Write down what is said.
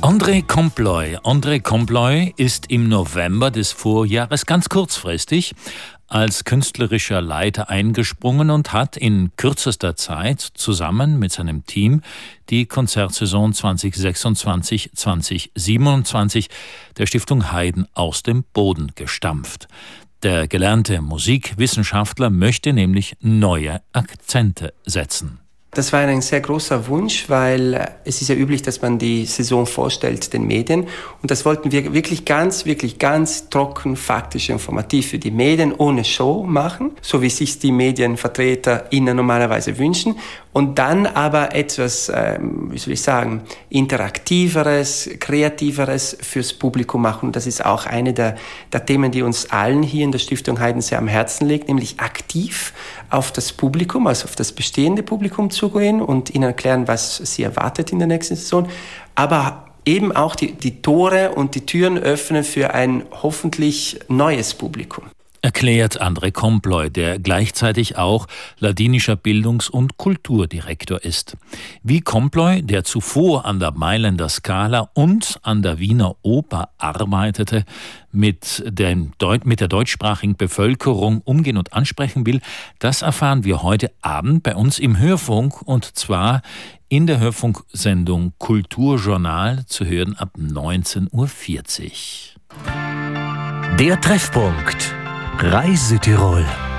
André Comploy. André Comploy ist im November des Vorjahres ganz kurzfristig als künstlerischer Leiter eingesprungen und hat in kürzester Zeit zusammen mit seinem Team die Konzertsaison 2026/2027 der Stiftung Haydn aus dem Boden gestampft. Der gelernte Musikwissenschaftler möchte nämlich neue Akzente setzen. Das war ein sehr großer Wunsch, weil es ist ja üblich, dass man die Saison vorstellt den Medien. Und das wollten wir wirklich ganz trocken, faktisch, informativ für die Medien ohne Show machen, so wie sich die MedienvertreterInnen normalerweise wünschen. Und dann aber etwas, interaktiveres, kreativeres fürs Publikum machen. Und das ist auch eine der Themen, die uns allen hier in der Stiftung Haydn sehr am Herzen liegt, nämlich aktiv auf das Publikum, also auf das bestehende Publikum zugehen und ihnen erklären, was sie erwartet in der nächsten Saison. Aber eben auch die Tore und die Türen öffnen für ein hoffentlich neues Publikum. Erklärt André Comploy, der gleichzeitig auch ladinischer Bildungs- und Kulturdirektor ist. Wie Comploy, der zuvor an der Mailänder Scala und an der Wiener Oper arbeitete, mit der deutschsprachigen Bevölkerung umgehen und ansprechen will, das erfahren wir heute Abend bei uns im Hörfunk, und zwar in der Hörfunksendung Kulturjournal, zu hören ab 19:40 Uhr. Der Treffpunkt Reise Tirol.